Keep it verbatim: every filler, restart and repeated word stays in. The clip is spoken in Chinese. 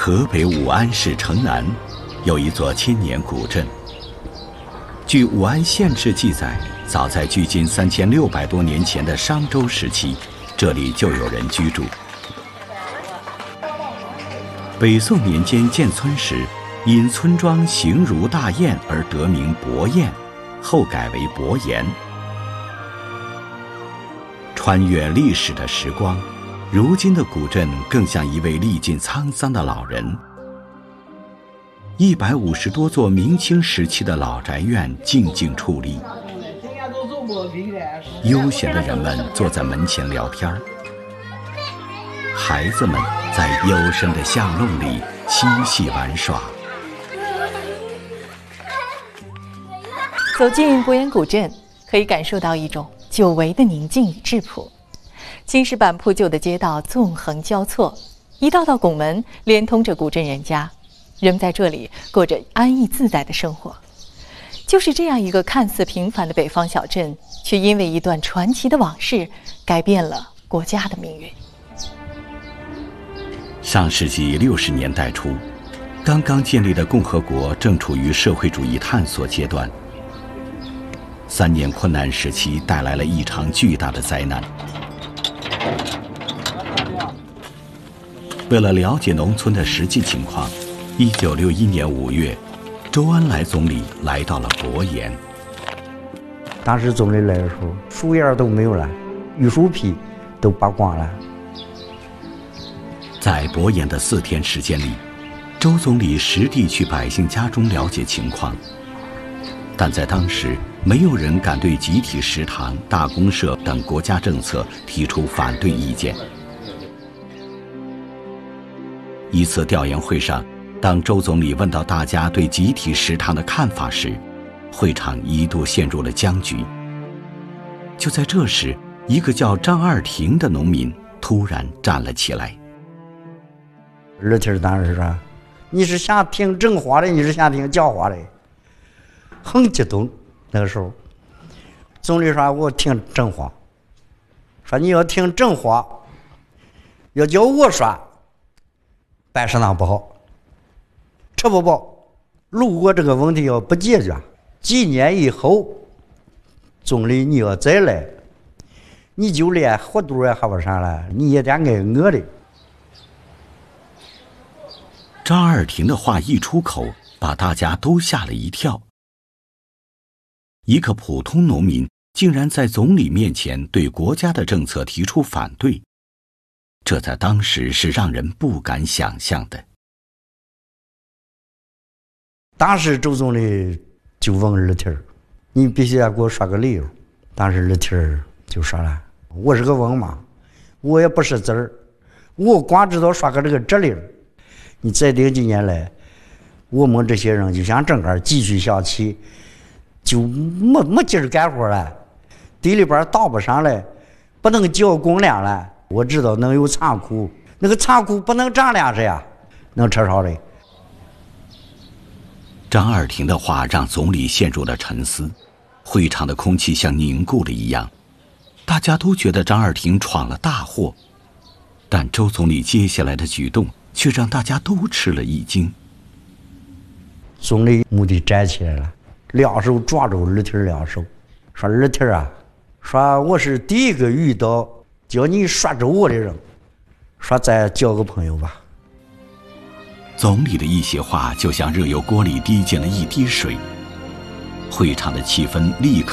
河北武安市城南有一座千年古镇。据武安县志记载，早在距今三千六百多年前的商周时期，这里就有人居住。北宋年间建村时，因村庄形如大雁而得名伯雁，后改为伯岩。穿越历史的时光，如今的古镇更像一位历尽沧桑的老人。一百五十多座明清时期的老宅院静静矗立，悠闲的人们坐在门前聊天，孩子们在幽深的巷弄里嬉戏玩耍。 走进伯岩古镇，可以感受到一种久违的宁静与质朴。青石板铺就的街道纵横交错，一道道拱门连通着古镇人家，人们在这里过着安逸自在的生活。就是这样一个看似平凡的北方小镇，却因为一段传奇的往事，改变了国家的命运。 上世纪六十年代初，刚刚建立的共和国正处于社会主义探索阶段。三年困难时期带来了一场巨大的灾难。为了了解农村的实际情况，一九六一年五月，周恩来总理来到了伯岩。 当时总理来的时候，树叶都没有了，榆树皮都拔光了。 在伯岩的四天时间里，周总理实地去百姓家中了解情况，但在当时，没有人敢对集体食堂、大公社等国家政策提出反对意见。一次调研会上，当周总理问到大家对集体食堂的看法时，会场一度陷入了僵局。就在这时，一个叫张二廷的农民突然站了起来。 二廷当时说：“你是想听真话的，你是想听假话的？”很激动。那个时候，总理说：“我听真话。说你要听真话，要叫我说，办食堂不好，吃不饱。如果这个问题要不解决，几年以后，总理你要再来，你就连活肚也喝不上了，你也得挨饿的。” 张二廷的话一出口，把大家都吓了一跳。一个普通农民竟然在总理面前对国家的政策提出反对，这在当时是让人不敢想象的。 当时周总理就问二廷：“你必须要给我说个理由。”当时二廷就说了：“我是个文盲，我也不识字儿，我光知道说个这个这理。你再这几年来，我们这些人就像整个继续下去，就没没劲儿干活了，地里边倒不上来，不能交公粮了。我知道能有仓库，那个仓库不能长粮食呀，能吃啥嘞？” 张二廷的话让总理陷入了沉思，会场的空气像凝固了一样，大家都觉得张二廷闯了大祸，但周总理接下来的举动却让大家都吃了一惊。 总理目的站起来了，两手抓住二廷两手，说：“二廷啊，说我是第一个遇到叫你说着我的人，说咱交个朋友吧。” 总理的一席话就像热油锅里滴进了一滴水，会场的气氛立刻